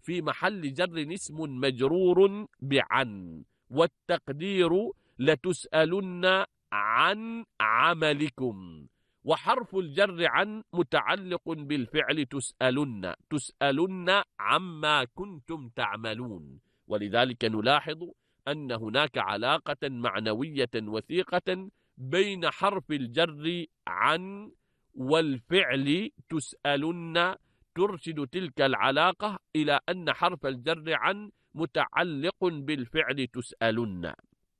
في محل جر اسم مجرور بعن، والتقدير لتسألن عن عملكم. وحرف الجر عن متعلق بالفعل تسألن، تسألن عما كنتم تعملون. ولذلك نلاحظ أن هناك علاقة معنوية وثيقة بين حرف الجر عن والفعل تسألن، ترشد تلك العلاقة إلى أن حرف الجر عن متعلق بالفعل تسألن.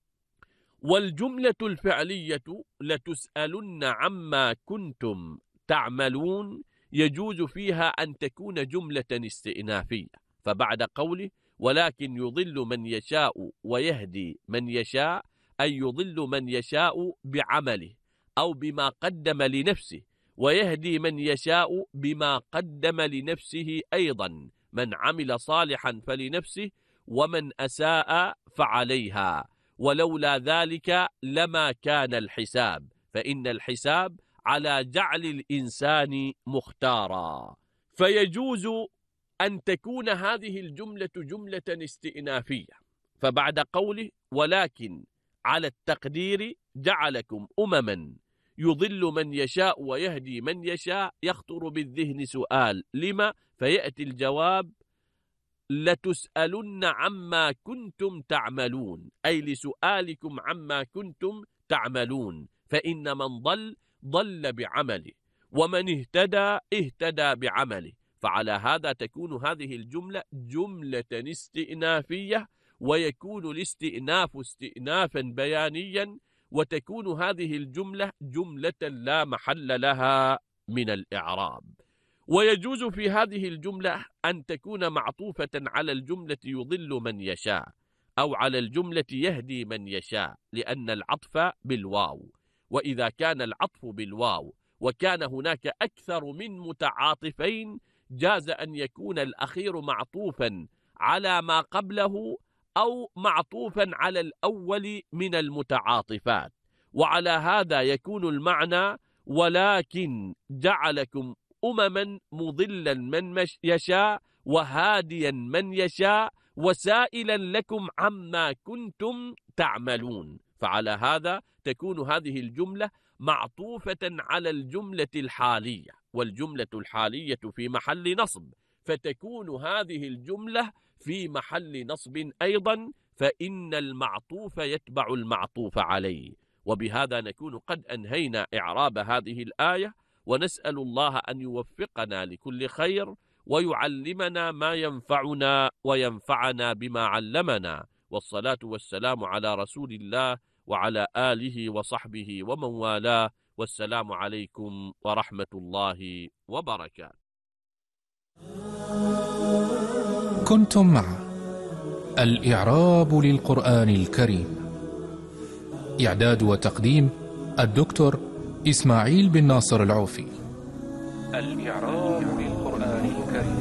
والجملة الفعلية لتسألن عما كنتم تعملون يجوز فيها أن تكون جملة استئنافية، فبعد قوله ولكن يضل من يشاء ويهدي من يشاء، أي يضل من يشاء بعمله أو بما قدم لنفسه، ويهدي من يشاء بما قدم لنفسه أيضا، من عمل صالحا فلنفسه ومن أساء فعليها، ولولا ذلك لما كان الحساب، فإن الحساب على جعل الإنسان مختارا. فيجوز أن تكون هذه الجملة جملة استئنافية، فبعد قوله ولكن على التقدير جعلكم أمما يضل من يشاء ويهدي من يشاء، يخطر بالذهن سؤال لما؟ فيأتي الجواب لتسألن عما كنتم تعملون، أي لسؤالكم عما كنتم تعملون، فإن من ضل بعمله، ومن اهتدى اهتدى بعمله. فعلى هذا تكون هذه الجملة جملة استئنافية، ويكون الاستئناف استئنافا بيانيا، وتكون هذه الجملة جملة لا محل لها من الإعراب. ويجوز في هذه الجملة أن تكون معطوفة على الجملة يضل من يشاء، أو على الجملة يهدي من يشاء، لأن العطف بالواو. وإذا كان العطف بالواو وكان هناك أكثر من متعاطفين، جاز أن يكون الأخير معطوفا على ما قبله أو معطوفا على الأول من المتعاطفات. وعلى هذا يكون المعنى ولكن جعلكم أمما مضلا من يشاء وهاديا من يشاء وسائلا لكم عما كنتم تعملون. فعلى هذا تكون هذه الجملة معطوفة على الجملة الحالية، والجملة الحالية في محل نصب، فتكون هذه الجملة في محل نصب أيضا، فإن المعطوف يتبع المعطوف عليه. وبهذا نكون قد أنهينا إعراب هذه الآية، ونسأل الله أن يوفقنا لكل خير ويعلمنا ما ينفعنا وينفعنا بما علمنا، والصلاة والسلام على رسول الله وعلى آله وصحبه ومن والاه، والسلام عليكم ورحمة الله وبركاته. كنتم مع الإعراب للقرآن الكريم، إعداد وتقديم الدكتور إسماعيل بن ناصر العوفي. الإعراب للقرآن الكريم.